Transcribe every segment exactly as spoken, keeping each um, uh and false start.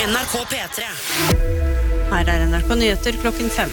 N R K P tre. Her er N R K Nyheter klokken fem.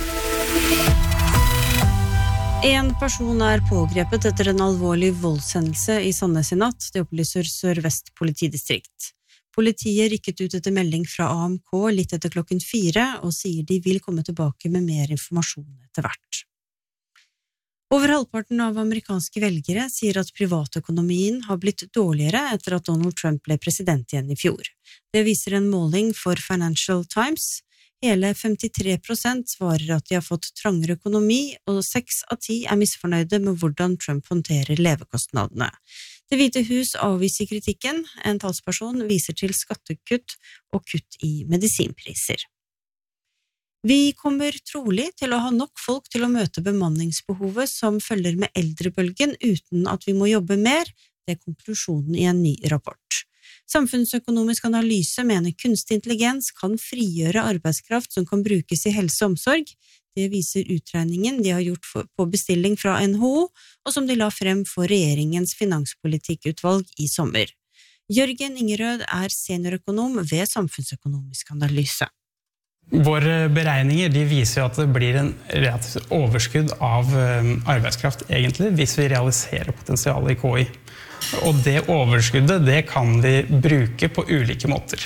En person er pågrepet etter en alvorlig voldshendelse i Sandnes i natt, det opplyser Sør-Vest politidistrikt. Politiet rykket ut etter melding fra A M K litt etter klokken fire, og sier de vil komme tilbake med mer informasjon etter hvert. Over halvparten av amerikanske velgere sier at privatøkonomien har blitt dårligere etter at Donald Trump ble president igjen i fjor. Det viser en måling for Financial Times. Hele femtitre prosent svarer at de har fått trangere økonomi, og seks av ti er misfornøyde med hvordan Trump håndterer levekostnadene. Det Hvite hus avviser kritikken. En talsperson viser til skattekutt og kutt i medisinpriser. Vi kommer trolig til å ha nok folk til å møte bemanningsbehovet som følger med eldrebølgen uten at vi må jobbe mer, det er konklusjonen i en ny rapport. Samfunnsøkonomisk analyse mener kunstig intelligens kan frigjøre arbeidskraft som kan brukes i helse og omsorg. Det viser utregningen de har gjort på bestilling fra N H O, og som de la frem for regjeringens finanspolitikkutvalg i sommer. Jørgen Ingerød er seniorøkonom ved Samfunnsøkonomisk analyse. Våre beregninger de viser jo at det blir en relativt overskudd av arbeidskraft egentlig, hvis vi realiserer potensialet i K I. Og det overskuddet det kan de bruke på ulike måter.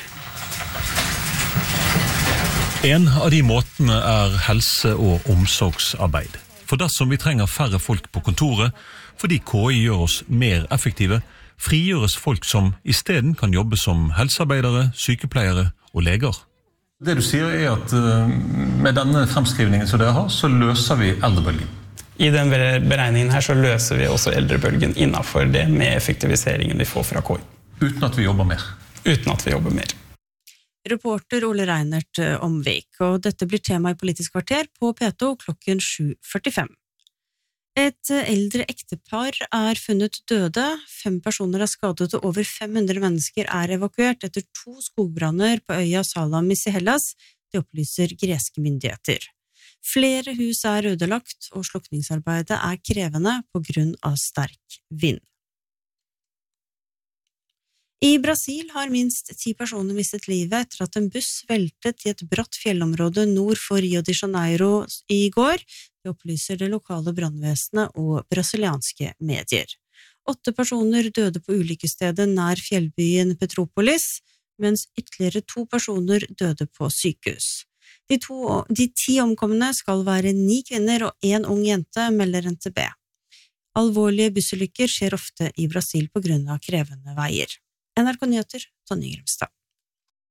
En av de måtene er helse- og omsorgsarbeid. For dersom vi trenger færre folk på kontoret, fordi K I gjør oss mer effektive, frigjøres folk som i stedet kan jobbe som helsearbeidere, sykepleiere og leger. Det du sier er at med denne fremskrivningen som dere har, så løser vi eldrebølgen. I den beregningen her så løser vi også eldrebølgen innenfor det med effektiviseringen vi får fra K I. Uten at vi jobber mer. Uten at vi jobber mer. Reporter Ole Reinert Omvik, og dette blir tema i Politisk kvarter på P to klokken sju førtifem. Et eldre ektepar er funnet døde, fem personer er skadet og over fem hundre mennesker er evakuert etter to skogbranner på øya Salamis i Hellas, det opplyser greske myndigheter. Flere hus er ødelagt, og slukningsarbeidet er krevende på grunn av sterk vind. I Brasil har minst ti personer mistet livet etter at en buss veltet i et bratt fjellområde nord for Rio de Janeiro i går, det opplyser det lokale brannvesenet og brasilianske medier. Åtte personer døde på ulykkesstedet nær fjellbyen Petropolis, mens ytterligere to personer døde på sykehus. De, to, de ti omkomne skal være ni kvinner og en ung jente, melder N T B. Alvorlige bussulykker skjer ofte i Brasil på grunn av krevende veier. N R K Nyheter, Tonje Grimstad.